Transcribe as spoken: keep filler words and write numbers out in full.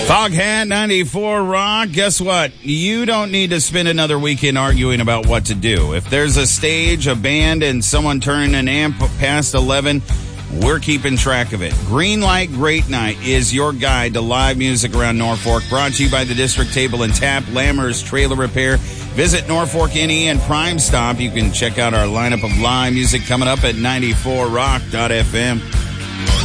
Foghat ninety-four Rock. Guess what? You don't need to spend another weekend arguing about what to do. If there's a stage, a band, and someone turning an amp past eleven, we're keeping track of it. Greenlight Great Night is your guide to live music around Norfolk. Brought to you by the District Table and Tap, Lammer's Trailer Repair. Visit Norfolk N E and Prime Stop. You can check out our lineup of live music coming up at ninety-four rock dot f m.